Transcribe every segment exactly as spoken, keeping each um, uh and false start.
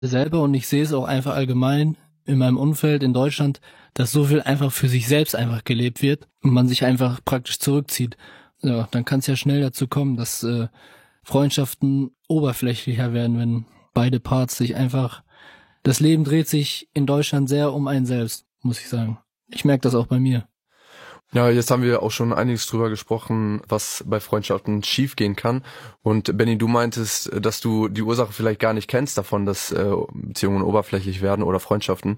selber und ich sehe es auch einfach allgemein in meinem Umfeld in Deutschland, dass so viel einfach für sich selbst einfach gelebt wird und man sich einfach praktisch zurückzieht. Ja, dann kann es ja schnell dazu kommen, dass äh, Freundschaften oberflächlicher werden, wenn beide Parts sich einfach... Das Leben dreht sich in Deutschland sehr um einen selbst, muss ich sagen. Ich merke das auch bei mir. Ja, jetzt haben wir auch schon einiges drüber gesprochen, was bei Freundschaften schiefgehen kann. Und Benny, du meintest, dass du die Ursache vielleicht gar nicht kennst davon, dass äh, Beziehungen oberflächlich werden oder Freundschaften.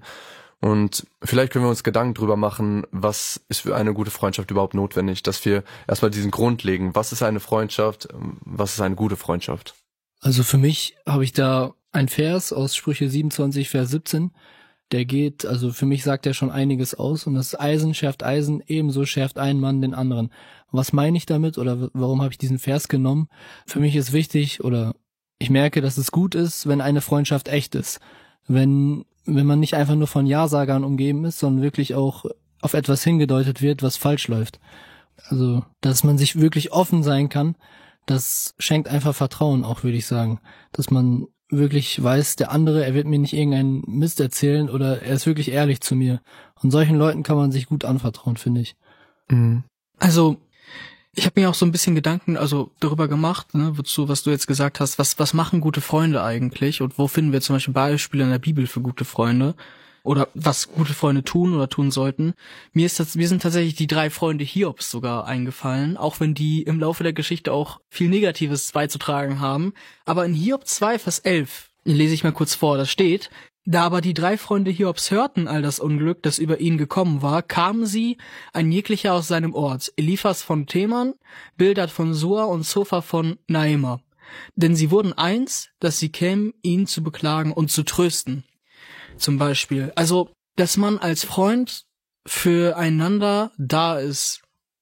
Und vielleicht können wir uns Gedanken drüber machen, was ist für eine gute Freundschaft überhaupt notwendig, dass wir erstmal diesen Grund legen. Was ist eine Freundschaft? Was ist eine gute Freundschaft? Also für mich habe ich da ein Vers aus Sprüche siebenundzwanzig, Vers siebzehn. Der geht, also für mich sagt er schon einiges aus und das Eisen schärft Eisen, ebenso schärft ein Mann den anderen. Was meine ich damit oder warum habe ich diesen Vers genommen? Für mich ist wichtig oder ich merke, dass es gut ist, wenn eine Freundschaft echt ist. Wenn wenn man nicht einfach nur von Ja-Sagern umgeben ist, sondern wirklich auch auf etwas hingedeutet wird, was falsch läuft. Also, dass man sich wirklich offen sein kann, das schenkt einfach Vertrauen auch, würde ich sagen. Dass man wirklich weiß, der andere, er wird mir nicht irgendeinen Mist erzählen oder er ist wirklich ehrlich zu mir. Und solchen Leuten kann man sich gut anvertrauen, finde ich. Mhm. Also, ich habe mir auch so ein bisschen Gedanken also darüber gemacht, ne, wozu, was du jetzt gesagt hast, was was machen gute Freunde eigentlich und wo finden wir zum Beispiel Beispiele in der Bibel für gute Freunde oder was gute Freunde tun oder tun sollten. Mir ist das, mir sind tatsächlich die drei Freunde Hiobs sogar eingefallen, auch wenn die im Laufe der Geschichte auch viel Negatives beizutragen haben. Aber in Hiob zwei, Vers elf, lese ich mal kurz vor, da steht: Da aber die drei Freunde Hiobs hörten all das Unglück, das über ihn gekommen war, kamen sie, ein jeglicher aus seinem Ort, Eliphas von Teman, Bildad von Sua und Zophar von Naima. Denn sie wurden eins, dass sie kämen, ihn zu beklagen und zu trösten. Zum Beispiel. Also, dass man als Freund füreinander da ist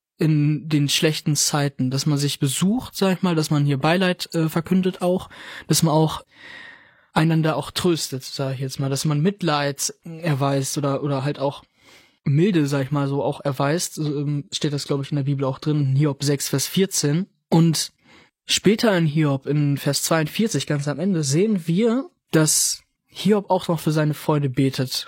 in den schlechten Zeiten, dass man sich besucht, sag ich mal, dass man hier Beileid äh, verkündet auch, dass man auch einander auch tröstet, sage ich jetzt mal, dass man Mitleid erweist oder oder halt auch Milde, sag ich mal so, auch erweist, so, steht das, glaube ich, in der Bibel auch drin, in Hiob sechs, Vers vierzehn. Und später in Hiob, in Vers zweiundvierzig, ganz am Ende, sehen wir, dass Hiob auch noch für seine Freunde betet.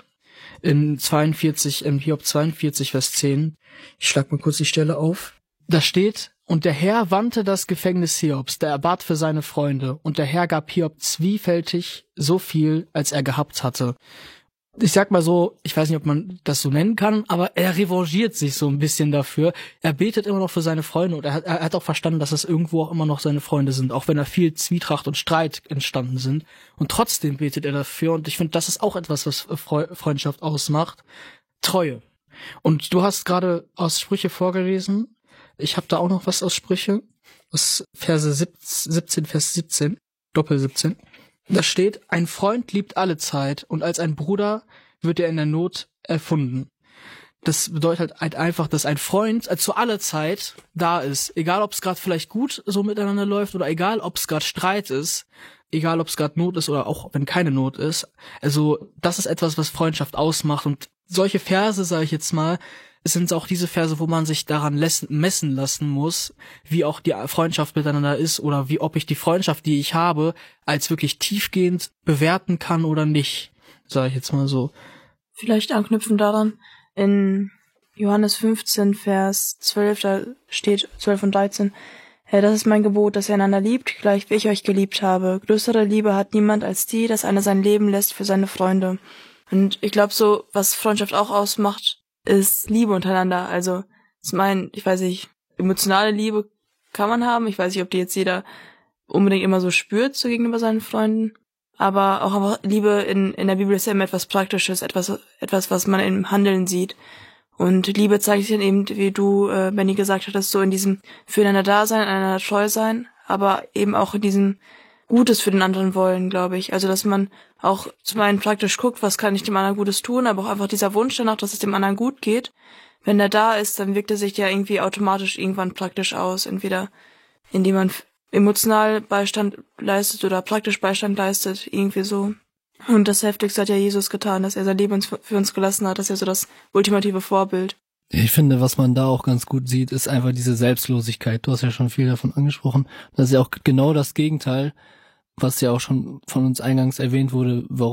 In zweiundvierzig, in Hiob zweiundvierzig, Vers zehn, ich schlag mal kurz die Stelle auf, da steht: Und der Herr wandte das Gefängnis Hiobs, der er bat für seine Freunde, und der Herr gab Hiob zwiefältig so viel, als er gehabt hatte. Ich sag mal so, ich weiß nicht, ob man das so nennen kann, aber er revanchiert sich so ein bisschen dafür. Er betet immer noch für seine Freunde und er hat, er hat auch verstanden, dass es irgendwo auch immer noch seine Freunde sind, auch wenn da viel Zwietracht und Streit entstanden sind. Und trotzdem betet er dafür und ich finde, das ist auch etwas, was Freundschaft ausmacht. Treue. Und du hast gerade aus Sprüche vorgelesen. Ich habe da auch noch was aus Sprüche, aus Verse siebzehn, Vers siebzehn, Doppel siebzehn. Da steht: Ein Freund liebt alle Zeit und als ein Bruder wird er in der Not erfunden. Das bedeutet halt einfach, dass ein Freund also zu aller Zeit da ist. Egal, ob es gerade vielleicht gut so miteinander läuft oder egal, ob es gerade Streit ist, egal, ob es gerade Not ist oder auch wenn keine Not ist. Also das ist etwas, was Freundschaft ausmacht und solche Verse, sage ich jetzt mal, es sind auch diese Verse, wo man sich daran messen lassen muss, wie auch die Freundschaft miteinander ist oder wie ob ich die Freundschaft, die ich habe, als wirklich tiefgehend bewerten kann oder nicht, sage ich jetzt mal so. Vielleicht anknüpfen daran, in Johannes fünfzehn, Vers zwölf, da steht zwölf und dreizehn, Herr, das ist mein Gebot, dass ihr einander liebt, gleich wie ich euch geliebt habe. Größere Liebe hat niemand als die, dass einer sein Leben lässt für seine Freunde. Und ich glaube so, was Freundschaft auch ausmacht, ist Liebe untereinander. Also, ich meine, ich weiß nicht, emotionale Liebe kann man haben. Ich weiß nicht, ob die jetzt jeder unbedingt immer so spürt, so gegenüber seinen Freunden. Aber auch einfach Liebe in, in der Bibel ist ja immer etwas Praktisches, etwas, etwas, was man im Handeln sieht. Und Liebe zeigt sich dann eben, wie du, äh, Benny, gesagt hattest, so in diesem füreinander da sein, einander treu sein, aber eben auch in diesem Gutes für den anderen wollen, glaube ich. Also, dass man auch zum einen praktisch guckt, was kann ich dem anderen Gutes tun, aber auch einfach dieser Wunsch danach, dass es dem anderen gut geht. Wenn er da ist, dann wirkt er sich ja irgendwie automatisch irgendwann praktisch aus. Entweder indem man emotional Beistand leistet oder praktisch Beistand leistet, irgendwie so. Und das Heftigste hat ja Jesus getan, dass er sein Leben für uns gelassen hat. Das ist ja so das ultimative Vorbild. Ich finde, was man da auch ganz gut sieht, ist einfach diese Selbstlosigkeit. Du hast ja schon viel davon angesprochen. Das ist ja auch genau das Gegenteil was ja auch schon von uns eingangs erwähnt wurde, warum